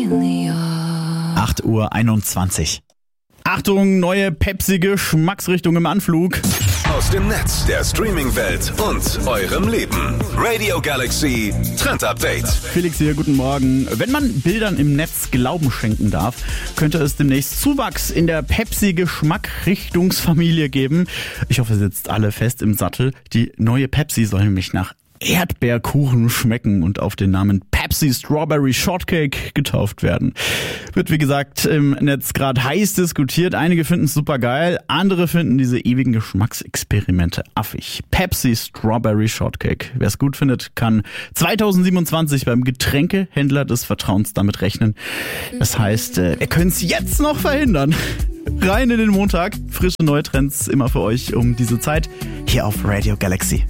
8:21 Uhr. Achtung, neue Pepsi-Geschmacksrichtung im Anflug. Aus dem Netz, der Streaming-Welt und eurem Leben. Radio Galaxy Trend Update. Felix hier, guten Morgen. Wenn man Bildern im Netz Glauben schenken darf, könnte es demnächst Zuwachs in der Pepsi-Geschmackrichtungsfamilie geben. Ich hoffe, ihr sitzt alle fest im Sattel. Die neue Pepsi soll nämlich nach Erdbeerkuchen schmecken und auf den Namen Pepsi Strawberry Shortcake getauft werden. Wird wie gesagt im Netz gerade heiß diskutiert. Einige finden es super geil, andere finden diese ewigen Geschmacksexperimente affig. Pepsi Strawberry Shortcake. Wer es gut findet, kann 2027 beim Getränkehändler des Vertrauens damit rechnen. Das heißt, ihr könnt es jetzt noch verhindern. Rein in den Montag. Frische neue Trends immer für euch um diese Zeit. Hier auf Radio Galaxy.